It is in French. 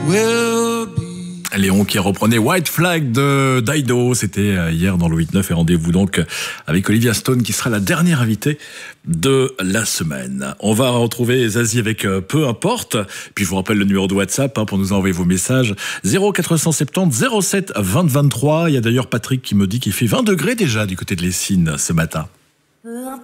Léon qui reprenait White Flag de Dido, c'était hier dans le 8-9 et rendez-vous donc avec Olivia Stone qui sera la dernière invitée de la semaine. On va retrouver Zazie avec Peu importe, puis je vous rappelle le numéro de WhatsApp pour nous envoyer vos messages 0470 07 20 23. Il y a d'ailleurs Patrick qui me dit qu'il fait 20 degrés déjà du côté de Lessines ce matin.